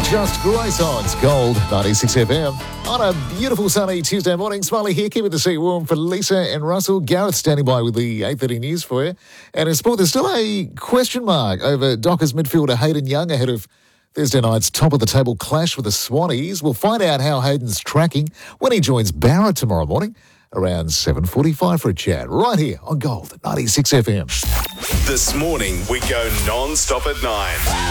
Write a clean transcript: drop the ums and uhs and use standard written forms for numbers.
Just Grace on. It's Gold 96 FM. On a beautiful sunny Tuesday morning, Smiley here, keeping the seat warm for Lisa and Russell. Gareth standing by with the 8:30 news for you. And in sport, there's still a question mark over Dockers midfielder Hayden Young ahead of Thursday night's top-of-the-table clash with the Swannies. We'll find out how Hayden's tracking when he joins Barra tomorrow morning around 7:45 for a chat right here on Gold 96 FM. This morning we go non-stop at 9.